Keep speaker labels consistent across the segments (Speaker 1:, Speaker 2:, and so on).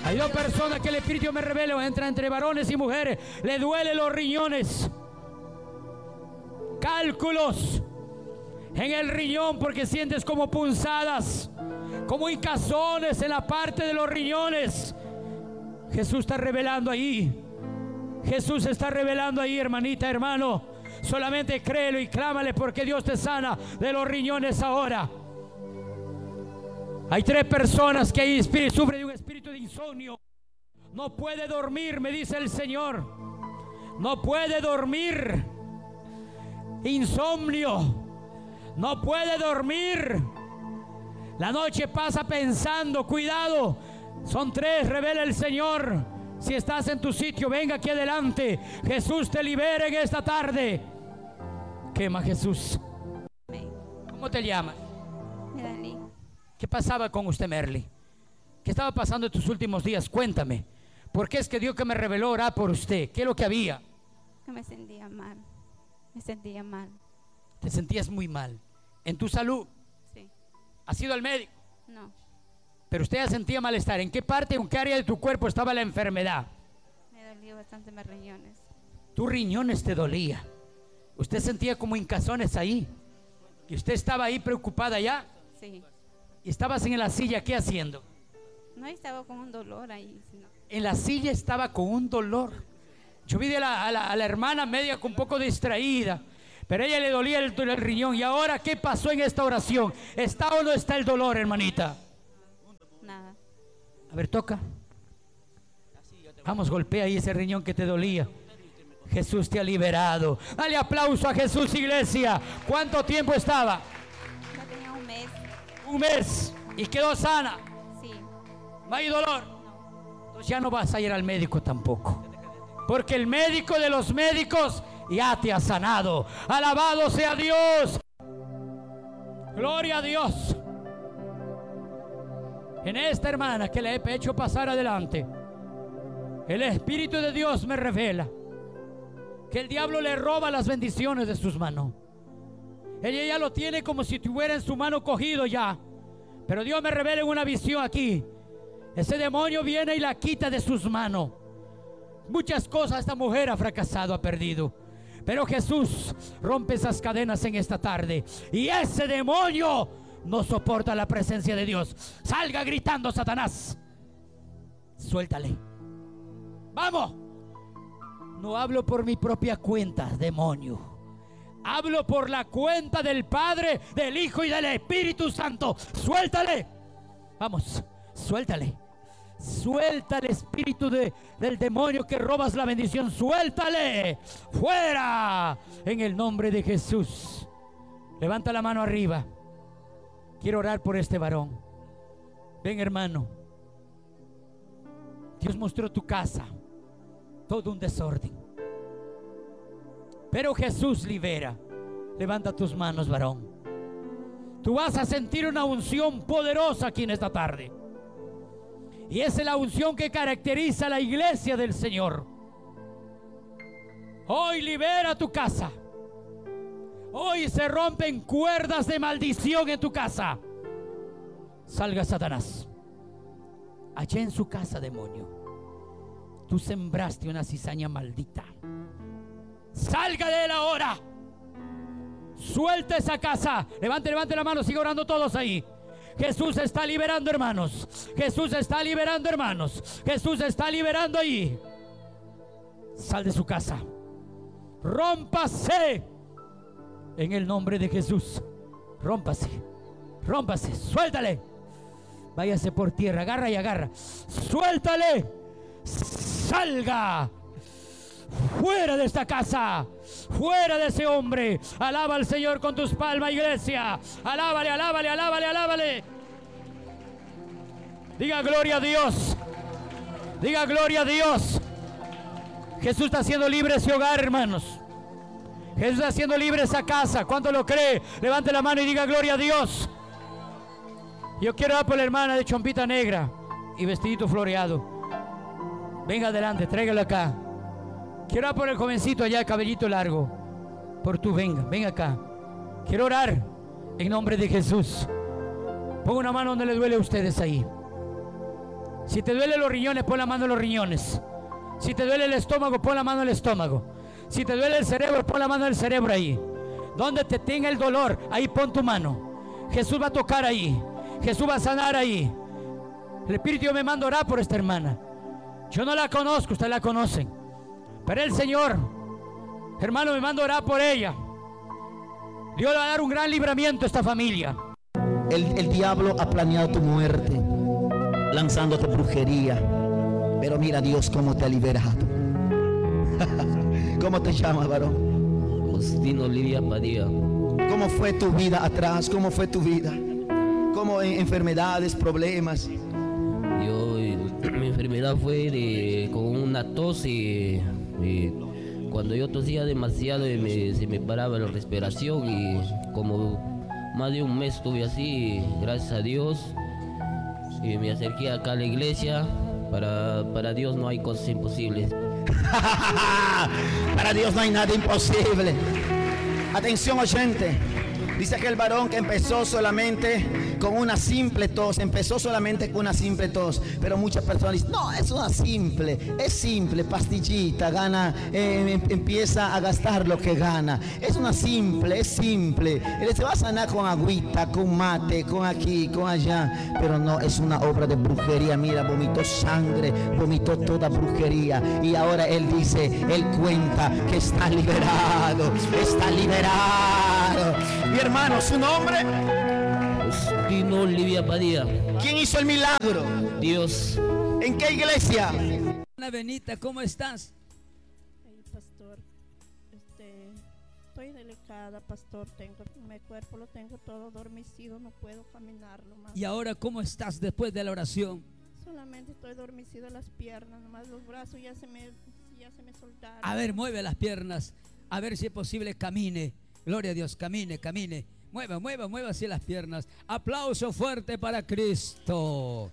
Speaker 1: Hay dos personas que el Espíritu me revela, entra entre varones y mujeres. Le duele los riñones. Cálculos en el riñón porque sientes como punzadas, como hincazones en la parte de los riñones. Jesús está revelando ahí. Jesús está revelando ahí, hermanita, hermano. Solamente créelo y clámale porque Dios te sana de los riñones ahora. Hay 3 personas que ahí sufren de un espíritu de insomnio. No puede dormir, me dice el Señor. No puede dormir. Insomnio. No puede dormir. La noche pasa pensando. Cuidado. Son 3, revela el Señor. Si estás en tu sitio, venga aquí adelante. Jesús te libere en esta tarde. Quema Jesús. ¿Cómo te llamas?
Speaker 2: Merly.
Speaker 1: ¿Qué pasaba con usted, Merly? ¿Qué estaba pasando en tus últimos días? Cuéntame. ¿Por qué es que Dios que me reveló orar por usted? ¿Qué es lo que había?
Speaker 2: Que me sentía mal. Me sentía mal.
Speaker 1: Te sentías muy mal. ¿En tu salud?
Speaker 2: Sí.
Speaker 1: ¿Has ido al médico?
Speaker 2: No.
Speaker 1: Pero usted ya sentía malestar. ¿En qué parte, en qué área de tu cuerpo estaba la enfermedad?
Speaker 2: Me dolía bastante mis riñones.
Speaker 1: Tus riñones te dolía. Usted sentía como hincazones ahí. Y usted estaba ahí preocupada ya.
Speaker 2: Sí.
Speaker 1: Y estabas en la silla, ¿qué haciendo?
Speaker 2: No, estaba con un dolor ahí. Sino...
Speaker 1: En la silla estaba con un dolor. Yo vi a la hermana media un poco distraída, pero a ella le dolía el riñón. ¿Y ahora qué pasó en esta oración? ¿Está o no está el dolor, hermanita?
Speaker 2: Nada.
Speaker 1: A ver, toca. Vamos, golpea ahí ese riñón que te dolía. Jesús te ha liberado. Dale aplauso a Jesús, iglesia. ¿Cuánto tiempo estaba?
Speaker 2: Ya tenía un mes.
Speaker 1: Un mes. ¿Y quedó sana?
Speaker 2: Sí.
Speaker 1: ¿No hay dolor?
Speaker 2: No.
Speaker 1: Entonces ya no vas a ir al médico tampoco. Porque el médico de los médicos ya te ha sanado. Alabado sea Dios. Gloria a Dios. En esta hermana que le he hecho pasar adelante, el Espíritu de Dios me revela que el diablo le roba las bendiciones de sus manos. Ella ya lo tiene como si tuviera en su mano cogido ya. Pero Dios me revela en una visión aquí. Ese demonio viene y la quita de sus manos. Muchas cosas esta mujer ha fracasado, ha perdido. Pero Jesús rompe esas cadenas en esta tarde. Y ese demonio no soporta la presencia de Dios. Salga gritando, Satanás. Suéltale. Vamos. No hablo por mi propia cuenta, demonio. Hablo por la cuenta del Padre, del Hijo y del Espíritu Santo. Suéltale. Vamos, suéltale. Suelta el espíritu del demonio que robas la bendición. Suéltale. Fuera. En el nombre de Jesús. Levanta la mano arriba. Quiero orar por este varón. Ven, hermano. Dios mostró tu casa. Todo un desorden. Pero Jesús libera. Levanta tus manos, varón. Tú vas a sentir una unción poderosa aquí en esta tarde. Y esa es la unción que caracteriza a la iglesia del Señor. Hoy libera tu casa. Hoy se rompen cuerdas de maldición en tu casa. Salga, Satanás. Allá en su casa, demonio, tú sembraste una cizaña maldita. Salga de él ahora. Suelta esa casa. Levante la mano, siga orando todos ahí. Jesús está liberando, hermanos. Jesús está liberando, hermanos. Jesús está liberando ahí. Sal de su casa. Rómpase en el nombre de Jesús. Rómpase. Rómpase. Suéltale. Váyase por tierra. Agarra y agarra. Suéltale. Salga. Fuera de esta casa. Fuera de ese hombre. Alaba al Señor con tus palmas, iglesia. Alábale, alábale, alábale, alábale. Diga gloria a Dios. Diga gloria a Dios. Jesús está haciendo libre ese hogar, hermanos. Jesús está haciendo libre esa casa. ¿Cuánto lo cree? Levante la mano y diga gloria a Dios. Yo quiero dar por la hermana de chompita negra y vestidito floreado. Venga adelante, tráigalo acá. Quiero orar por el jovencito allá, cabellito largo. Por tú, venga acá. Quiero orar en nombre de Jesús. Ponga una mano donde le duele a ustedes ahí. Si te duelen los riñones, pon la mano en los riñones. Si te duele el estómago, pon la mano en el estómago. Si te duele el cerebro, pon la mano en el cerebro ahí. Donde te tenga el dolor, ahí pon tu mano. Jesús va a tocar ahí. Jesús va a sanar ahí. El Espíritu me manda a orar por esta hermana. Yo no la conozco, ustedes la conocen. Pero el Señor, hermano, me manda a orar por ella. Dios le va a dar un gran libramiento a esta familia.
Speaker 3: El diablo ha planeado tu muerte, lanzándote brujería. Pero mira Dios cómo te ha liberado. ¿Cómo te llamas, varón?
Speaker 4: Justino Livia Padilla.
Speaker 3: ¿Cómo fue tu vida atrás? ¿Cómo fue tu vida? ¿Cómo enfermedades, problemas?
Speaker 4: Mi enfermedad fue con una tos y cuando yo tosía demasiado se me paraba la respiración y como más de un mes estuve así, gracias a Dios, y me acerqué acá a la iglesia. Para Dios no hay cosas imposibles.
Speaker 3: Para Dios no hay nada imposible. Atención, oyente. Dice que el varón que empezó solamente con una simple tos, pero muchas personas dicen, no, es simple, pastillita, gana, empieza a gastar lo que gana. Es simple. Él se va a sanar con agüita, con mate, con aquí, con allá, pero no, es una obra de brujería. Mira, vomitó sangre, vomitó toda brujería, y ahora él dice, él cuenta que está liberado. Mi hermano, ¿su nombre?
Speaker 4: Justino Livia Padilla.
Speaker 3: ¿Quién hizo el milagro?
Speaker 4: Dios.
Speaker 3: ¿En qué iglesia?
Speaker 1: Ana Benita, ¿cómo estás?
Speaker 5: Ay, pastor, estoy delicada, pastor. Mi cuerpo lo tengo todo adormecido, no puedo caminarlo más.
Speaker 1: ¿Y ahora cómo estás después de la oración?
Speaker 5: Solamente estoy adormecido las piernas, nomás los brazos ya se me soltaron.
Speaker 1: A ver, mueve las piernas, a ver si es posible, camine. Gloria a Dios, camine. Mueva así las piernas. Aplauso fuerte para Cristo.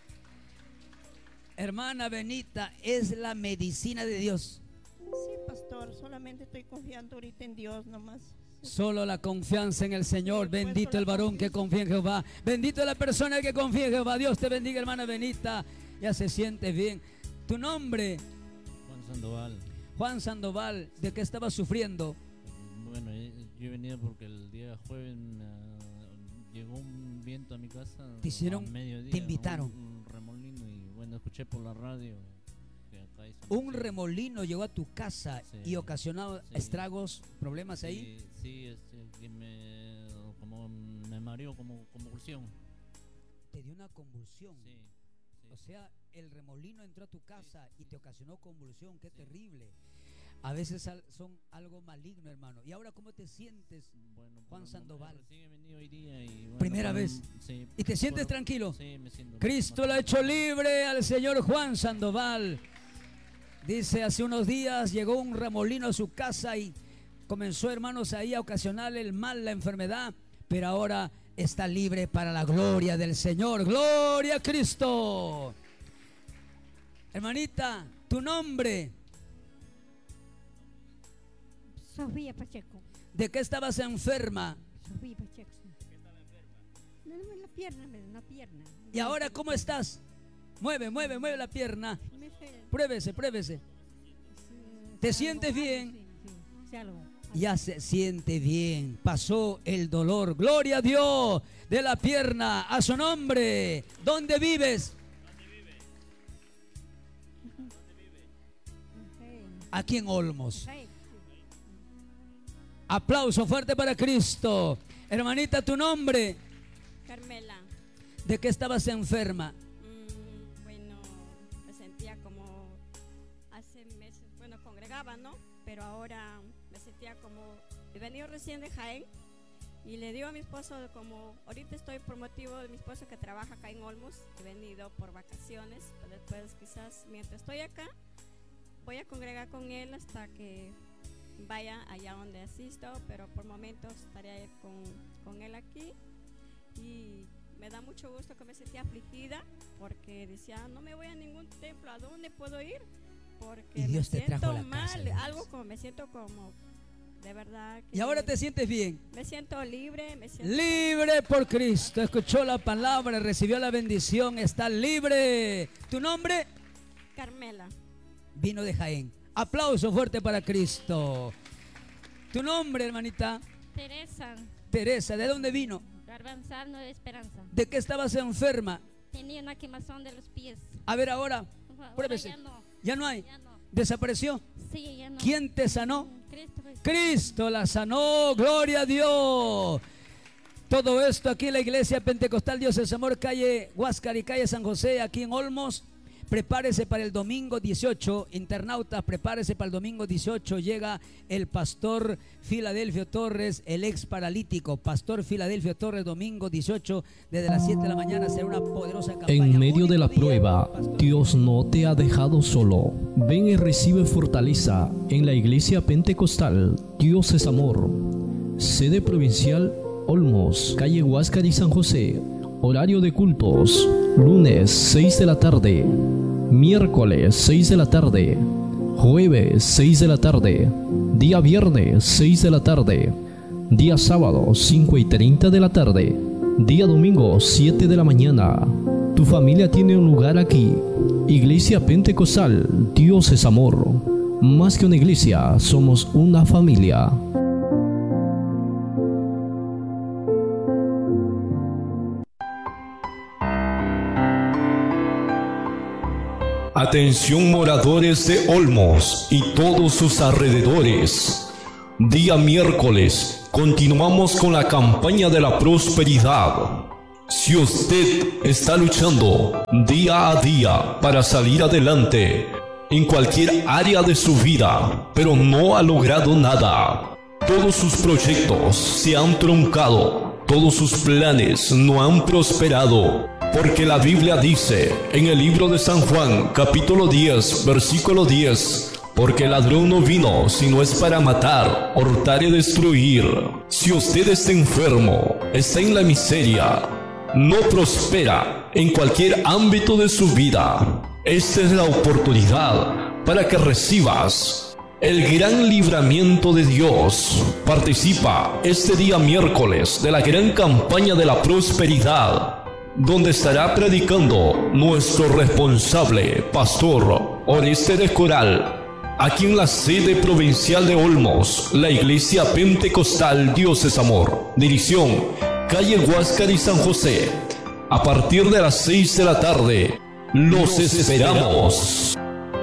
Speaker 1: Hermana Benita, es la medicina de Dios.
Speaker 5: Sí, pastor, solamente estoy confiando ahorita en Dios nomás.
Speaker 1: Solo la confianza en el Señor. Bendito el varón que confía en Jehová. Bendito la persona que confía en Jehová. Dios te bendiga, hermana Benita. Ya se siente bien. ¿Tu nombre?
Speaker 6: Juan Sandoval.
Speaker 1: Juan Sandoval. ¿De qué estabas sufriendo?
Speaker 6: Bueno, yo he venido porque el día jueves llegó un viento a mi casa.
Speaker 1: Te hicieron,
Speaker 6: a mediodía,
Speaker 1: te invitaron.
Speaker 6: un remolino, y bueno, escuché por la radio que acá hizo
Speaker 1: Un remolino llegó a tu casa,
Speaker 6: sí,
Speaker 1: y ocasionó estragos, problemas ahí.
Speaker 6: Sí, que me mareó como convulsión.
Speaker 1: Te dio una convulsión.
Speaker 6: Sí.
Speaker 1: O sea, el remolino entró a tu casa y te ocasionó convulsión. Qué terrible. A veces son algo maligno, hermano. ¿Y ahora cómo te sientes, Juan Sandoval?
Speaker 6: Recién he venido hoy día y bueno,
Speaker 1: ¿Primera vez?
Speaker 6: Sí.
Speaker 1: ¿Y te sientes tranquilo?
Speaker 6: Sí, me siento.
Speaker 1: Cristo le ha hecho libre al señor Juan Sandoval. Dice, hace unos días llegó un remolino a su casa y comenzó, hermanos, ahí a ocasionarle el mal, la enfermedad, pero ahora está libre para la gloria del Señor. ¡Gloria a Cristo! Hermanita, tu nombre.
Speaker 7: Sofía Pacheco.
Speaker 1: ¿De qué estabas enferma?
Speaker 7: Sofía Pacheco. No, la pierna.
Speaker 1: ¿Y ahora cómo estás? Mueve la pierna. Pruébese. ¿Te sientes bien?
Speaker 7: Sí, algo.
Speaker 1: Ya se siente bien. Pasó el dolor. Gloria a Dios. De la pierna a su nombre. ¿Dónde vives? Aquí en Olmos. Aplauso fuerte para Cristo. Hermanita, tu nombre.
Speaker 2: Carmela.
Speaker 1: ¿De qué estabas enferma?
Speaker 2: Bueno, me sentía como hace meses, bueno, congregaba, ¿no? Pero ahora me sentía como, he venido recién de Jaén y le digo a mi esposo, como ahorita estoy por motivo de mi esposo que trabaja acá en Olmos, he venido por vacaciones, pero después quizás mientras estoy acá voy a congregar con él hasta que vaya allá donde asisto, pero por momentos estaré con él aquí. Y me da mucho gusto que me sentí afligida porque decía, no me voy a ningún templo, ¿a dónde puedo ir? Porque
Speaker 1: Y Dios
Speaker 2: me
Speaker 1: te trajo a
Speaker 2: siento
Speaker 1: la casa
Speaker 2: mal,
Speaker 1: de Dios.
Speaker 2: algo como me siento como de verdad. Que
Speaker 8: ¿Y ahora te sientes bien?
Speaker 2: me siento libre, me siento...
Speaker 8: Libre por Cristo. Escuchó la palabra, recibió la bendición, está libre. ¿Tu nombre?
Speaker 2: Carmela.
Speaker 8: Vino de Jaén. Aplauso fuerte para Cristo. ¿Tu nombre, hermanita?
Speaker 9: Teresa,
Speaker 8: Teresa. ¿De dónde vino?
Speaker 9: Garbanzal, Nueva Esperanza.
Speaker 8: ¿De qué estabas enferma?
Speaker 9: Tenía una quemazón de los pies.
Speaker 8: A ver ahora,
Speaker 9: Ahora
Speaker 8: pruébese.
Speaker 9: ya no,
Speaker 8: ¿Ya no hay?
Speaker 9: ya no.
Speaker 8: ¿Desapareció?
Speaker 9: Sí, ya no.
Speaker 8: ¿Quién te sanó?
Speaker 9: Cristo Jesús.
Speaker 8: Cristo la sanó, gloria a Dios. Todo esto aquí en la iglesia Pentecostal Dios es Amor, calle Huáscar y calle San José, aquí en Olmos. Prepárese para el domingo 18, internautas, prepárese para el domingo 18. Llega el pastor Filadelfio Torres, el ex paralítico. Pastor Filadelfio Torres, domingo 18, desde las 7 de la mañana será una poderosa campaña.
Speaker 10: En medio de la
Speaker 8: Único día,
Speaker 10: prueba,
Speaker 8: pastor.
Speaker 10: Dios no te ha dejado solo. Ven y recibe fortaleza en la iglesia Pentecostal Dios es Amor. Sede provincial Olmos, calle Huáscar y San José. Horario de cultos: lunes 6 de la tarde, miércoles 6 de la tarde, jueves 6 de la tarde, día viernes 6 de la tarde, día sábado 5:30 de la tarde, día domingo 7 de la mañana. Tu familia tiene un lugar aquí. Iglesia Pentecostal Dios es Amor. Más que una iglesia, somos una familia.
Speaker 11: Atención moradores de Olmos y todos sus alrededores. Día miércoles continuamos con la campaña de la prosperidad. Si usted está luchando día a día para salir adelante en cualquier área de su vida, pero no ha logrado nada, todos sus proyectos se han truncado, todos sus planes no han prosperado, porque la Biblia dice en el libro de San Juan, capítulo 10, versículo 10, porque el ladrón no vino sino es para matar, hurtar y destruir. Si usted está enfermo, está en la miseria, no prospera en cualquier ámbito de su vida, esta es la oportunidad para que recibas el gran libramiento de Dios. Participa este día miércoles de la gran campaña de la prosperidad, donde estará predicando nuestro responsable, pastor Orestes Coral, aquí en la sede provincial de Olmos, la iglesia Pentecostal Dios es Amor. Dirección, calle Huáscar y San José. A partir de las 6 de la tarde, los esperamos.